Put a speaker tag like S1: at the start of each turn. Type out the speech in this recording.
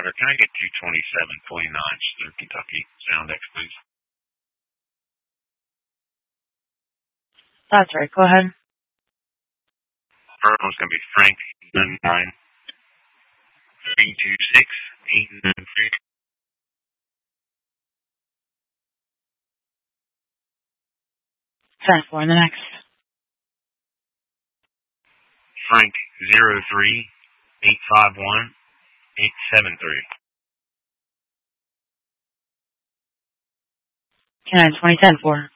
S1: driver. Can I get 22749 Southern Kentucky Sound X, please?
S2: That's right. Go ahead.
S1: First one's going to be Frank 99326
S2: 893. 10-4 in the next.
S1: Frank 03851 873.
S2: 10-4.